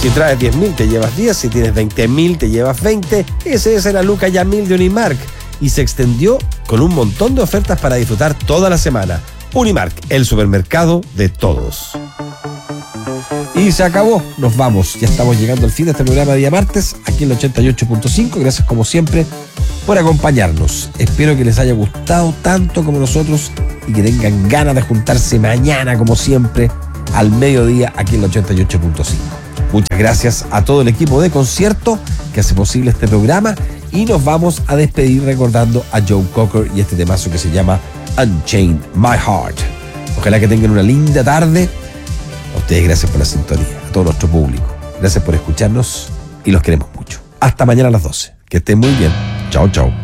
Si traes 10.000 te llevas 10, si tienes 20.000 te llevas 20. Ese es la Luca Ya 1000 de Unimark y se extendió con un montón de ofertas para disfrutar toda la semana. Unimark, el supermercado de todos. Y se acabó, nos vamos. Ya estamos llegando al fin de este programa de día martes, aquí en el 88.5. Gracias como siempre por acompañarnos. Espero que les haya gustado tanto como nosotros y que tengan ganas de juntarse mañana como siempre al mediodía aquí en el 88.5. Muchas gracias a todo el equipo de Concierto que hace posible este programa y nos vamos a despedir recordando a Joe Cocker y este temazo que se llama Unchain My Heart. Ojalá que tengan una linda tarde. A ustedes gracias por la sintonía, a todo nuestro público. Gracias por escucharnos y los queremos mucho. Hasta mañana a las 12. Que estén muy bien. Chao, chao.